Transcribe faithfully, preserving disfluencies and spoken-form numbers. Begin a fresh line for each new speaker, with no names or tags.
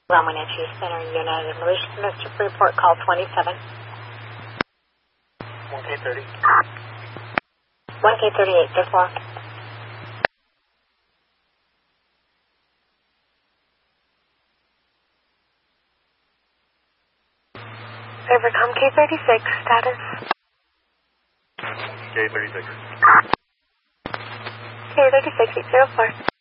One Wenatchee Center, United Militia, Mister Report, call twenty-seven.
one K thirty.
one K thirty-eight, just one. Overcome K thirty-six, status.
K thirty-six.
K thirty-six, eight zero four.